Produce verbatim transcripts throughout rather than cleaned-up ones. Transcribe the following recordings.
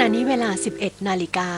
ณนี้เวลา สิบเอ็ด นาฬิกา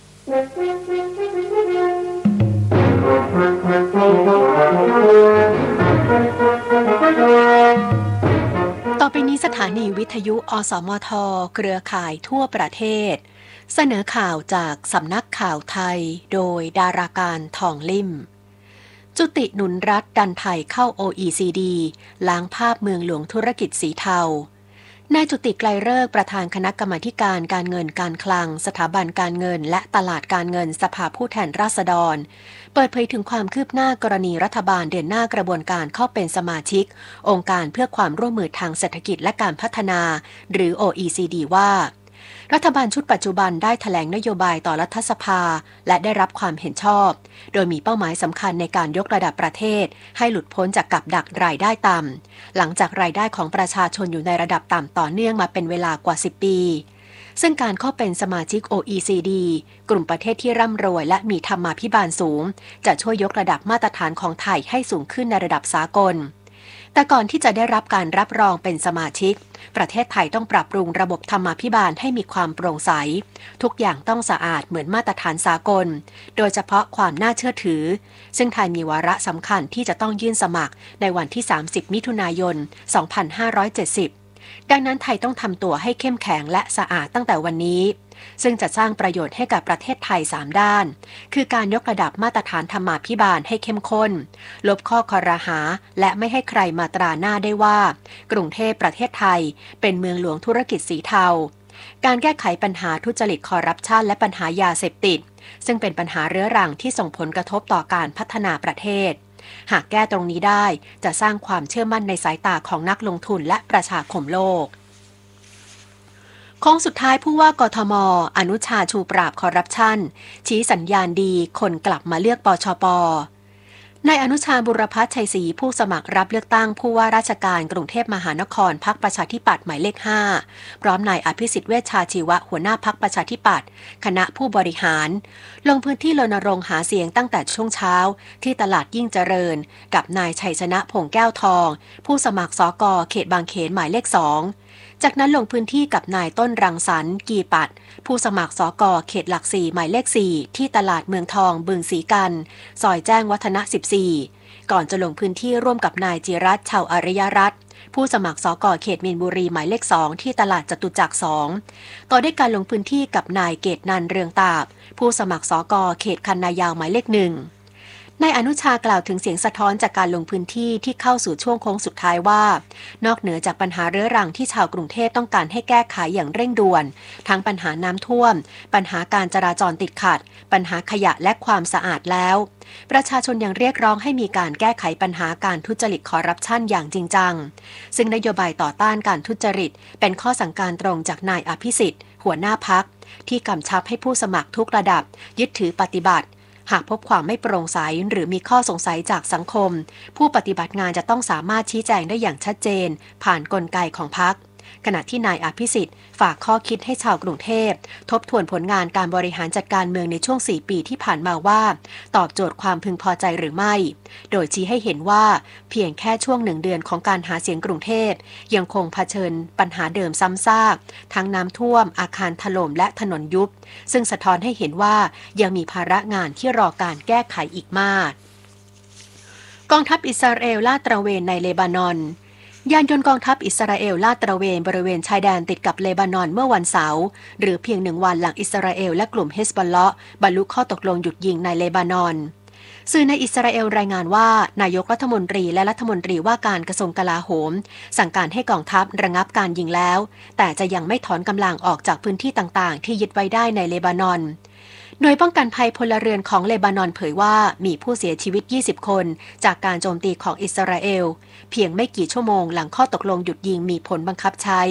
ต่อไปนี้สถานีวิทยุอสมทเครือข่ายทั่วประเทศเสนอข่าวจากสำนักข่าวไทยโดยดาราการทองลิ่มจุติหนุนรัฐดันไทยเข้า โอ อี ซี ดี ล้างภาพเมืองหลวงธุรกิจสีเทานายจุติไกลฤกษ์ประธานคณะกรรมาธิการการเงินการคลังสถาบันการเงินและตลาดการเงินสภาผู้แทนราษฎรเปิดเผยถึงความคืบหน้ากรณีรัฐบาลเดินหน้ากระบวนการเข้าเป็นสมาชิกองค์การเพื่อความร่วมมือทางเศรษฐกิจและการพัฒนาหรือ โอ อี ซี ดี ว่ารัฐบาลชุดปัจจุบันได้แถลงนโยบายต่อรัฐสภาและได้รับความเห็นชอบโดยมีเป้าหมายสำคัญในการยกระดับประเทศให้หลุดพ้นจากกับดักรายได้ต่ำหลังจากรายได้ของประชาชนอยู่ในระดับต่ำต่อเนื่องมาเป็นเวลากว่าสิบปีซึ่งการเข้าเป็นสมาชิก โอ อี ซี ดี กลุ่มประเทศที่ร่ำรวยและมีธรรมาภิบาลสูงจะช่วยยกระดับมาตรฐานของไทยให้สูงขึ้นในระดับสากลแต่ก่อนที่จะได้รับการรับรองเป็นสมาชิกประเทศไทยต้องปรับปรุงระบบธรรมาภิบาลให้มีความโปร่งใสทุกอย่างต้องสะอาดเหมือนมาตรฐานสากลโดยเฉพาะความน่าเชื่อถือซึ่งไทยมีวาระสำคัญที่จะต้องยื่นสมัครในวันที่สามสิบมิถุนายนสองพันห้าร้อยเจ็ดสิบดังนั้นไทยต้องทำตัวให้เข้มแข็งและสะอาดตั้งแต่วันนี้ซึ่งจะสร้างประโยชน์ให้กับประเทศไทยสามด้านคือการยกระดับมาตรฐานธรรมาภิบาลให้เข้มข้นลบข้อคอรหาและไม่ให้ใครมาตราหน้าได้ว่ากรุงเทพประเทศไทยเป็นเมืองหลวงธุรกิจสีเทาการแก้ไขปัญหาทุจริตคอร์รัปชันและปัญหายาเสพติดซึ่งเป็นปัญหาเรื้อรังที่ส่งผลกระทบต่อการพัฒนาประเทศหากแก้ตรงนี้ได้จะสร้างความเชื่อมั่นในสายตาของนักลงทุนและประชาคมโลกโค้งสุดท้ายผู้ว่ากทม.อนุชาชูปราบคอร์รัปชันชี้สัญญาณดีคนกลับมาเลือกปชป.นายอนุชาบุรพัฒน์ชัยศรีผู้สมัครรับเลือกตั้งผู้ว่าราชการกรุงเทพมหานครพรรคประชาธิปัตย์หมายเลขห้าพร้อมนายอภิสิทธิ์เวชชาชีวะหัวหน้าพรรคประชาธิปัตย์คณะผู้บริหารลงพื้นที่รณรงค์หาเสียงตั้งแต่ช่วงเช้าที่ตลาดยิ่งเจริญกับนายชัยชนะพงษ์แก้วทองผู้สมัครสกเขตบางเขนหมายเลขสองจากนั้นลงพื้นที่กับนายต้นรังสรรค์กีปัดผู้สมัครสกเขตหลักสี่หมายเลขสี่ที่ตลาดเมืองทองบึงสีกันซอยแจ้งวัฒนะสิบสี่ก่อนจะลงพื้นที่ร่วมกับนายจิรัตน์ชาวอริยรัตน์ผู้สมัครสกเขตมีนบุรีหมายเลขสองที่ตลาดจตุจักรสองต่อด้วยการลงพื้นที่กับนายเกตนันเรืองตาบผู้สมัครสกเขตคันนายาวหมายเลขหนึ่งนายอนุชากล่าวถึงเสียงสะท้อนจากการลงพื้นที่ที่เข้าสู่ช่วงโค้งสุดท้ายว่านอกเหนือจากปัญหาเรื้อรังที่ชาวกรุงเทพต้องการให้แก้ไขอย่างเร่งด่วนทั้งปัญหาน้ำท่วมปัญหาการจราจรติดขัดปัญหาขยะและความสะอาดแล้วประชาชนยังเรียกร้องให้มีการแก้ไขปัญหาการทุจริตคอร์รัปชันอย่างจริงจังซึ่งนโยบายต่อต้านการทุจริตเป็นข้อสั่งการตรงจากนายอภิสิทธิ์หัวหน้าพรรคที่กำชับให้ผู้สมัครทุกระดับยึดถือปฏิบัติหากพบความไม่โปร่งใสหรือมีข้อสงสัยจากสังคมผู้ปฏิบัติงานจะต้องสามารถชี้แจงได้อย่างชัดเจนผ่านกลไกของพรรคขณะที่นายอภิสิทธิ์ฝากข้อคิดให้ชาวกรุงเทพทบทวนผลงานการบริหารจัดการเมืองในช่วงสี่ปีที่ผ่านมาว่าตอบโจทย์ความพึงพอใจหรือไม่โดยชี้ให้เห็นว่าเพียงแค่ช่วงหนึ่งเดือนของการหาเสียงกรุงเทพยังคงเผชิญปัญหาเดิมซ้ำซากทั้งน้ำท่วมอาคารถล่มและถนนยุบซึ่งสะท้อนให้เห็นว่ายังมีภาระงานที่รอการแก้ไขอีกมากกองทัพอิสราเอลลาดตระเวนในเลบานอนยานยนต์กองทัพอิสราเอลลาดตระเวนบริเวณชายแดนติดกับเลบานอนเมื่อวันเสาร์หรือเพียงหนึ่งวันหลังอิสราเอลและกลุ่มเฮซบอลเลาะห์บรรลุข้อตกลงหยุดยิงในเลบานอนสื่อในอิสราเอลรายงานว่านายกรัฐมนตรีและรัฐมนตรีว่าการกระทรวงกลาโหมสั่งการให้กองทัพระงับการยิงแล้วแต่จะยังไม่ถอนกำลังออกจากพื้นที่ต่างๆที่ยึดไว้ได้ในเลบานอนหน่วยป้องกันภัยพลเรือนของเลบานอนเผยว่ามีผู้เสียชีวิตยี่สิบคนจากการโจมตีของอิสราเอลเพียงไม่กี่ชั่วโมงหลังข้อตกลงหยุดยิงมีผลบังคับใช้